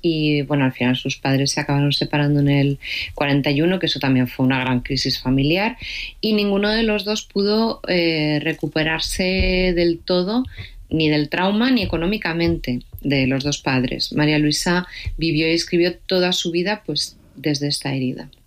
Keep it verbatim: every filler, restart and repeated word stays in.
y bueno, al final sus padres se acabaron separando en el cuarenta y uno, que eso también fue una gran crisis familiar, y ninguno de los dos pudo eh, recuperarse del todo, ni del trauma ni económicamente, de los dos padres. María Luisa vivió y escribió toda su vida pues desde esta herida.